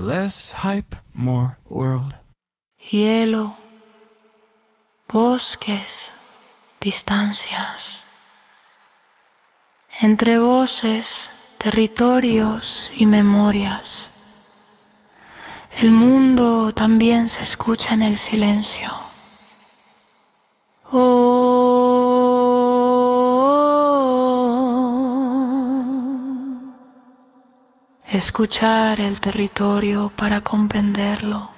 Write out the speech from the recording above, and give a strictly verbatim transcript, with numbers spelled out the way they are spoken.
Less hype, more world. Hielo, bosques, distancias. Entre voces, territorios y memorias. El mundo también se escucha en el silencio. Oh, escuchar el territorio para comprenderlo.